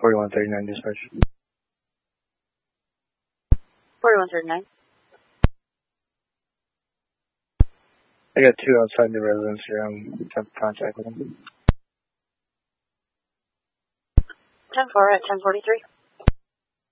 4139 dispatch. 4139. I got two outside the residence here. I'm have contact with them. 10-4 at 1043.